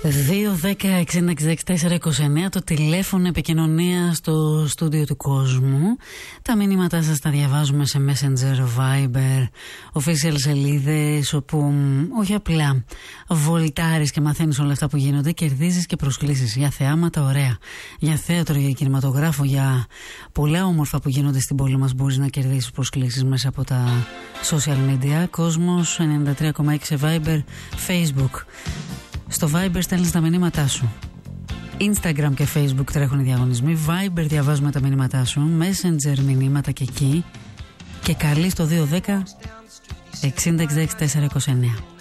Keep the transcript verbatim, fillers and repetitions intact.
δύο δέκα εξήντα εξήντα έξι τέσσερα είκοσι εννέα το τηλέφωνο επικοινωνία στο στούντιο του κόσμου. Τα μηνύματά σας τα διαβάζουμε σε Messenger, Viber, official σελίδες, όπου όχι απλά βολτάρεις και μαθαίνεις όλα αυτά που γίνονται, κερδίζεις και προσκλήσεις για θεάματα ωραία, για θέατρο, για κινηματογράφο, για πολλά όμορφα που γίνονται στην πόλη μας. Μπορείς να κερδίσεις προσκλήσεις μέσα από τα social media. Κόσμος ενενήντα τρία κόμμα έξι Viber, Facebook. Στο Viber στέλνεις τα μηνύματά σου. Instagram και Facebook τρέχουν οι διαγωνισμοί. Viber διαβάζουμε τα μηνύματά σου. Messenger μηνύματα και εκεί. Και καλεί στο δύο δέκα εξήντα εξήντα έξι τέσσερα είκοσι εννέα.